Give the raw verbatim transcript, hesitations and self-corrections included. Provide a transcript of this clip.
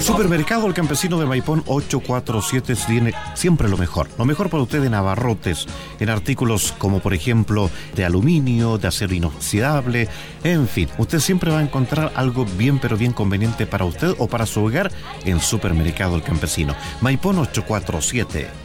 Supermercado El Campesino de Maipón ochocientos cuarenta y siete tiene siempre lo mejor. Lo mejor para usted en abarrotes, en artículos como por ejemplo de aluminio, de acero inoxidable, en fin. Usted siempre va a encontrar algo bien pero bien conveniente para usted o para su hogar en Supermercado El Campesino. Maipón ochocientos cuarenta y siete.